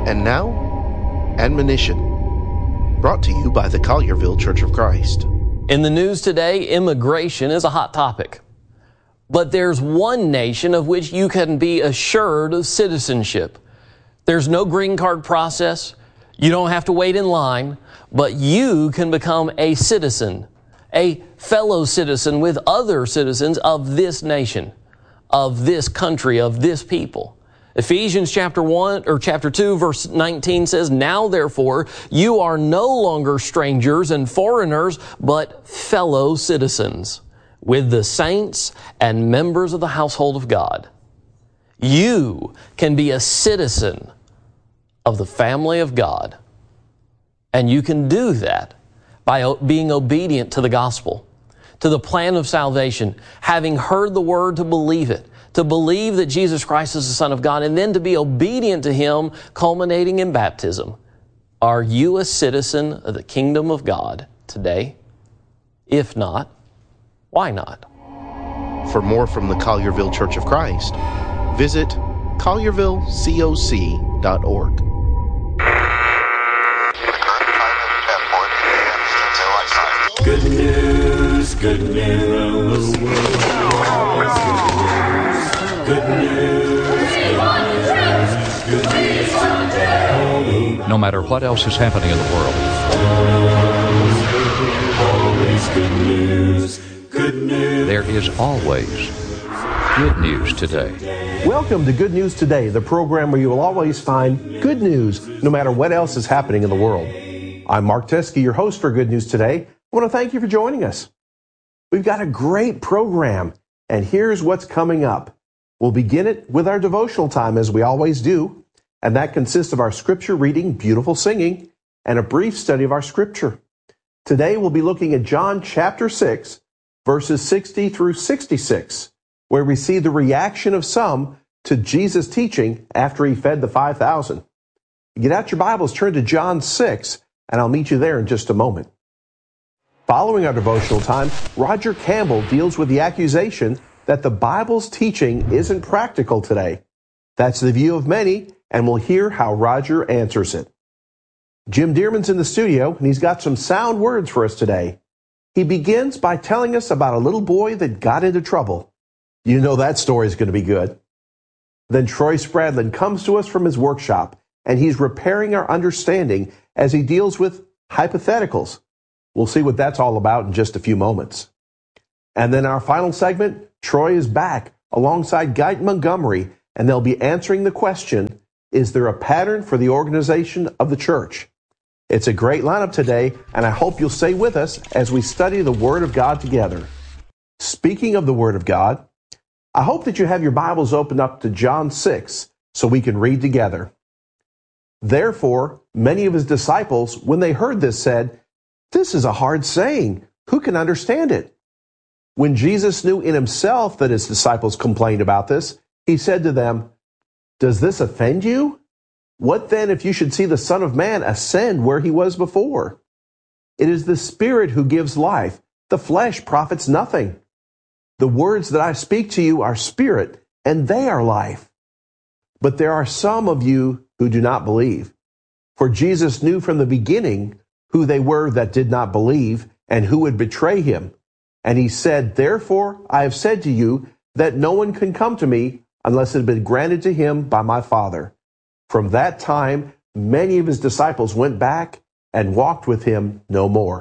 And now, admonition, brought to you by the Collierville Church of Christ. In the news today, immigration is a hot topic. But there's one nation of which you can be assured of citizenship. There's no green card process. You don't have to wait in line, but you can become a citizen, a fellow citizen with other citizens of this nation, of this country, of this people. Ephesians chapter 2, verse 19 says, "Now therefore, you are no longer strangers and foreigners, but fellow citizens with the saints and members of the household of God." You can be a citizen of the family of God. And you can do that by being obedient to the gospel, to the plan of salvation, having heard the word to believe it, to believe that Jesus Christ is the Son of God, and then to be obedient to Him, culminating in baptism. Are you a citizen of the kingdom of God today? If not, why not? For more from the Collierville Church of Christ, visit colliervillecoc.org. Good news, good news. Good news, good news today. No matter what else is happening in the world, Always good news, good news. there is always good news today. Welcome to Good News Today, the program where you will always find good news no matter what else is happening in the world. I'm Mark Teskey, your host for Good News Today. I want to thank you for joining us. We've got a great program, and here's what's coming up. We'll begin it with our devotional time, as we always do, and that consists of our scripture reading, beautiful singing, and a brief study of our scripture. Today we'll be looking at John chapter 6, verses 60 through 66, where we see the reaction of some to Jesus' teaching after He fed the 5,000. Get out your Bibles, turn to John 6, and I'll meet you there in just a moment. Following our devotional time, Roger Campbell deals with the accusation that the Bible's teaching isn't practical today. That's the view of many, and we'll hear how Roger answers it. Jim Dearman's in the studio, and he's got some sound words for us today. He begins by telling us about a little boy that got into trouble. You know that story's going to be good. Then Troy Spradlin comes to us from his workshop, and he's repairing our understanding as he deals with hypotheticals. We'll see what that's all about in just a few moments. And then our final segment, Troy is back alongside Guyton Montgomery, and they'll be answering the question, is there a pattern for the organization of the church? It's a great lineup today, and I hope you'll stay with us as we study the Word of God together. Speaking of the Word of God, I hope that you have your Bibles opened up to John 6 so we can read together. Therefore, many of His disciples, when they heard this, said, "This is a hard saying. Who can understand it?" When Jesus knew in Himself that His disciples complained about this, He said to them, "Does this offend you? What then if you should see the Son of Man ascend where He was before? It is the Spirit who gives life. The flesh profits nothing. The words that I speak to you are spirit, and they are life. But there are some of you who do not believe." For Jesus knew from the beginning who they were that did not believe and who would betray Him. And He said, "Therefore I have said to you that no one can come to me unless it had been granted to him by my Father." From that time, many of His disciples went back and walked with Him no more.